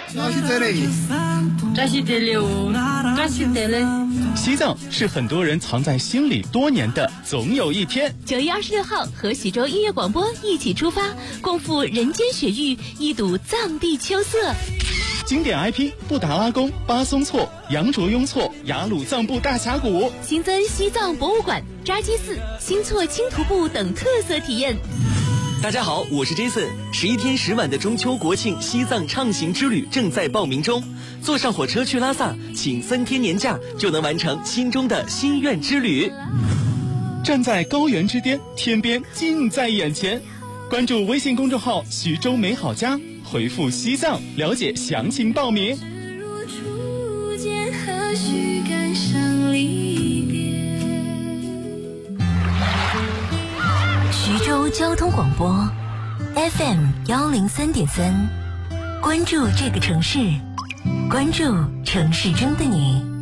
扎西德勒， 扎西德勒哦，扎西德勒。 西藏是很多人藏在心里多年的总有一天。 9月26号和徐州音乐广播一起出发，共赴人间雪域，一睹藏地秋色。 经典 IP 布达拉宫、巴松措、羊卓雍措、雅鲁藏布大峡谷， 新增西藏博物馆、扎基寺、新措轻徒步等特色体验。 大家好，我是 Jason。11天10晚的中秋国庆西藏畅行之旅正在报名中，坐上火车去拉萨，请3天年假就能完成心中的心愿之旅。 站在高原之巅，天边近在眼前。关注微信公众号徐州美好家，回复西藏了解详情报名。 徐州交通广播 FM103.3，关注这个城市，关注城市中的你。